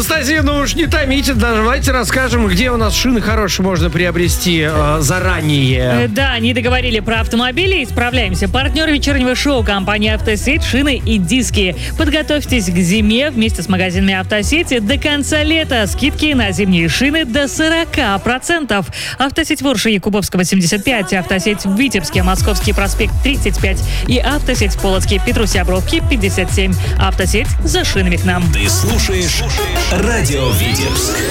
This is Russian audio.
Анастасия, ну уж не томите, давайте расскажем, где у нас шины хорошие можно приобрести заранее. Да, не договорили про автомобили, исправляемся. Партнер вечернего шоу — компания «Автосеть», шины и диски. Подготовьтесь к зиме вместе с магазинами «Автосети». До конца лета скидки на зимние шины до 40%. «Автосеть» в Орше, Якубовского, 75, «Автосеть» в Витебске, Московский проспект, 35 и «Автосеть» в Полоцке, Петруся Бровки, 57. «Автосеть» за шинами к нам. Ты слушаешь Радио Витебск.